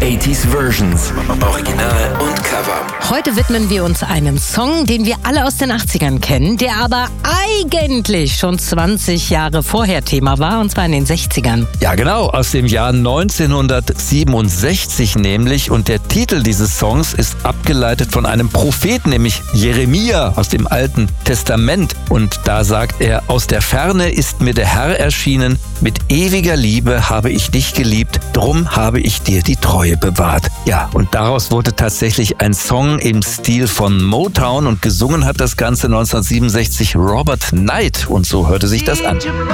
80s Versions. Original und Cover. Heute widmen wir uns einem Song, den wir alle aus den 80ern kennen, der aber eigentlich schon 20 Jahre vorher Thema war, und zwar in den 60ern. Ja, genau, aus dem Jahr 1967 nämlich. Und der Titel dieses Songs ist abgeleitet von einem Propheten, nämlich Jeremia aus dem Alten Testament. Und da sagt er: Aus der Ferne ist mir der Herr erschienen, mit ewiger Liebe habe ich dich geliebt, drum habe ich dir die Treue bewahrt. Ja, und daraus wurde tatsächlich ein Song im Stil von Motown, und gesungen hat das Ganze 1967 Robert Knight, und so hörte sich das an.